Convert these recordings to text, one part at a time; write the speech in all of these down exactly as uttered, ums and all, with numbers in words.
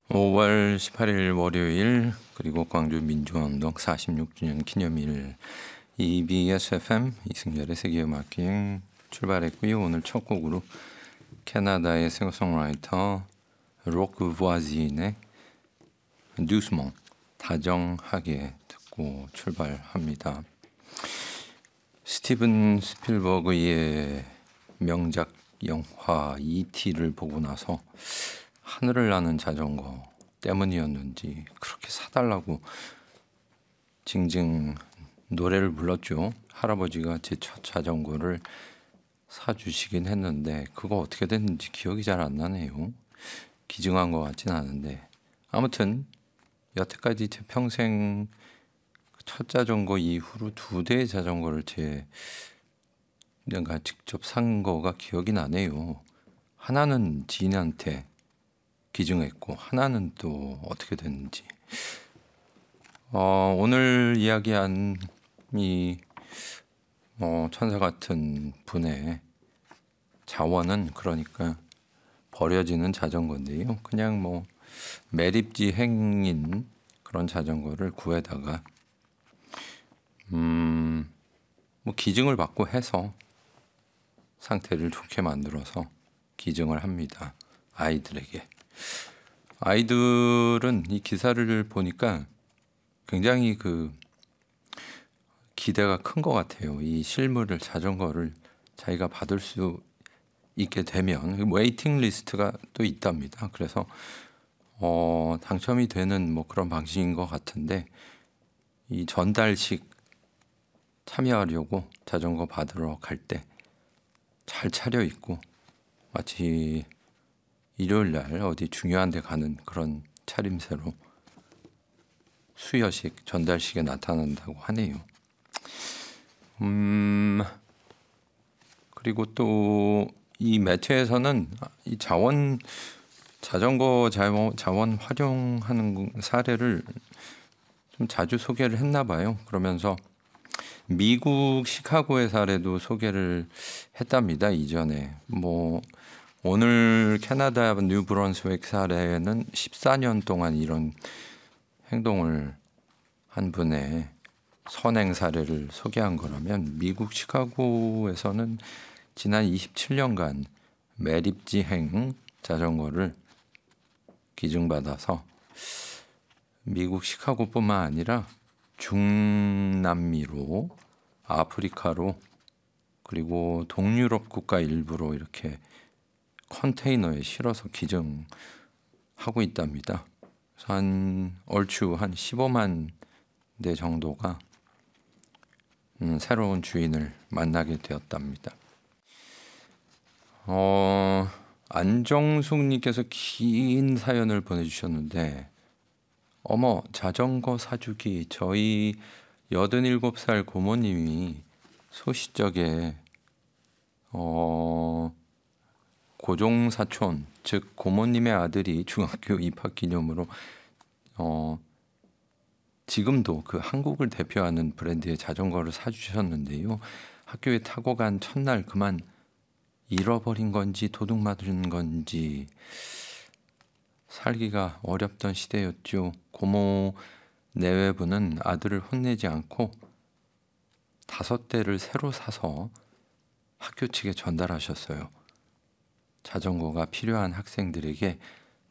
오월 십팔일 월요일, 그리고 광주 민주화운동 사십육 주년 기념일, 이비에스 에프엠 이승열의 세계음악여행 출발했고요. 오늘 첫 곡으로 캐나다의 싱어송라이터 로크 부아진의 두스몽, 다정하게 듣고 출발합니다. 스티븐 스필버그의 명작 영화 이티를 보고 나서 하늘을 나는 자전거 때문이었는지 그렇게 사달라고 징징 노래를 불렀죠. 할아버지가 제 첫 자전거를 사주시긴 했는데 그거 어떻게 됐는지 기억이 잘 안 나네요. 기증한 것 같진 않은데, 아무튼 여태까지 제 평생 첫 자전거 이후로 두 대의 자전거를 제 내가 직접 산 거가 기억이 나네요. 하나는 지인한테 기증했고 하나는 또 어떻게 됐는지. 어, 오늘 이야기한 이 어, 천사 같은 분의 자원은 그러니까 버려지는 자전거인데요. 그냥 뭐 매립지행인 그런 자전거를 구해다가 음, 뭐 기증을 받고 해서 상태를 좋게 만들어서 기증을 합니다. 아이들에게. 아이들은 이 기사를 보니까 굉장히 그 기대가 큰 것 같아요. 이 실물을, 자전거를 자기가 받을 수 있게 되면 웨이팅 리스트가 또 있답니다. 그래서 어, 당첨이 되는 뭐 그런 방식인 것 같은데, 이 전달식 참여하려고 자전거 받으러 갈 때 잘 차려입고 마치 일요일 날 어디 중요한 데 가는 그런 차림새로 수여식, 전달식에 나타난다고 하네요. 음, 그리고 또 이 매체에서는 이 자원, 자전거 자원, 자원 활용하는 사례를 좀 자주 소개를 했나 봐요. 그러면서 미국 시카고의 사례도 소개를 했답니다. 이전에 뭐 오늘 캐나다 뉴브런스윅 사례는 십사 년 동안 이런 행동을 한 분의 선행 사례를 소개한 거라면, 미국 시카고에서는 지난 이십칠 년간 매립지행 자전거를 기증받아서 미국 시카고뿐만 아니라 중남미로, 아프리카로, 그리고 동유럽 국가 일부로 이렇게 컨테이너에 실어서 기증하고 있답니다. 그래서 한 얼추 한 십오만 대 정도가 음, 새로운 주인을 만나게 되었답니다. 어, 안정숙님께서 긴 사연을 보내주셨는데, 어머, 자전거 사주기. 저희 여든일곱 살 고모님이 소시적에 어, 고종사촌, 즉 고모님의 아들이 중학교 입학 기념으로 어, 지금도 그 한국을 대표하는 브랜드의 자전거를 사주셨는데요. 학교에 타고 간 첫날 그만 잃어버린 건지 도둑 맞은 건지 살기가 어렵던 시대였죠. 고모 내외부는 아들을 혼내지 않고 다섯 대를 새로 사서 학교 측에 전달하셨어요. 자전거가 필요한 학생들에게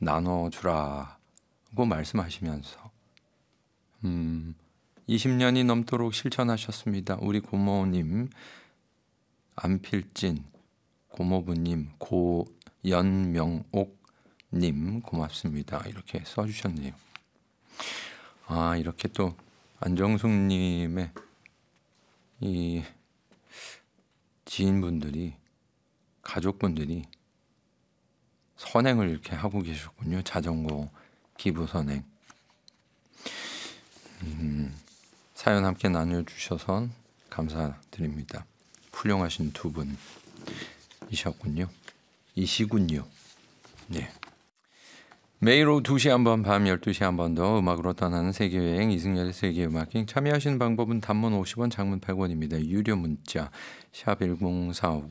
나눠주라고 말씀하시면서 음, 이십 년이 넘도록 실천하셨습니다. 우리 고모님 안필진, 고모부님 고연명옥님 고맙습니다. 이렇게 써주셨네요. 아, 이렇게 또 안정숙님의 이 지인분들이, 가족분들이 선행을 이렇게 하고 계셨군요. 자전거 기부 선행. 음, 사연 함께 나눠주셔서 감사드립니다. 훌륭하신 두 분이셨군요. 이시군요. 네. 매일 오후 두 시 한 번, 밤 열두 시 한 번 더 음악으로 떠나는 세계여행, 이승열의 세계음악여행. 참여하시는 방법은 단문 오십 원, 장문 백 원입니다. 유료 문자 샵 일공사오